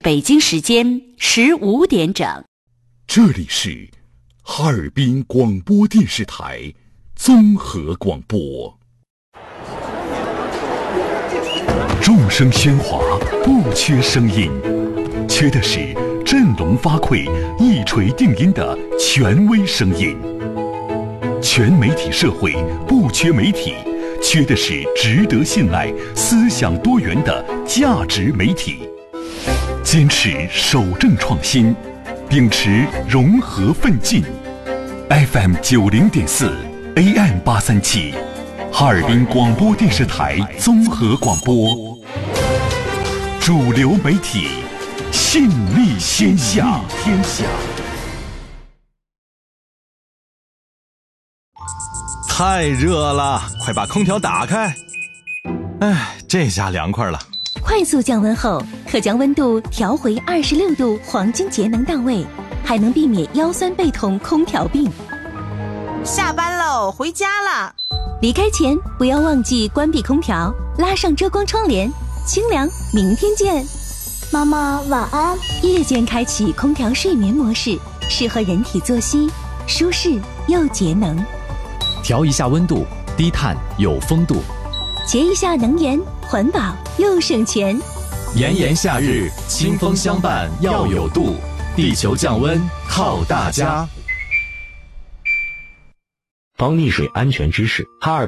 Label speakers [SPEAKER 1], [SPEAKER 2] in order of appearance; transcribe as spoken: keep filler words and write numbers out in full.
[SPEAKER 1] 北京时间十五点整。
[SPEAKER 2] 这里是哈尔滨广播电视台综合广播。众声喧哗，不缺声音，缺的是振聋发聩、一锤定音的权威声音。全媒体社会不缺媒体，缺的是值得信赖、思想多元的价值媒体。坚持守正创新，秉持融合奋进。F M 九零点四 A M 八三七，哈尔滨广播电视台综合广播，主流媒体，信力天下。天下。
[SPEAKER 3] 太热了，快把空调打开。哎，这下凉快了。
[SPEAKER 4] 快速降温后，可将温度调回二十六度，黄金节能到位，还能避免腰酸背痛、空调病。
[SPEAKER 5] 下班喽，回家啦。
[SPEAKER 4] 离开前不要忘记关闭空调，拉上遮光窗帘，清凉。明天见。
[SPEAKER 6] 妈妈晚安。
[SPEAKER 4] 夜间开启空调睡眠模式，适合人体作息，舒适又节能。
[SPEAKER 7] 调一下温度，低碳有风度。
[SPEAKER 4] 节一下能源，环保又省钱。
[SPEAKER 7] 炎炎夏日，清风相伴要有度，地球降温靠大家。
[SPEAKER 8] 防溺水安全知识，哈尔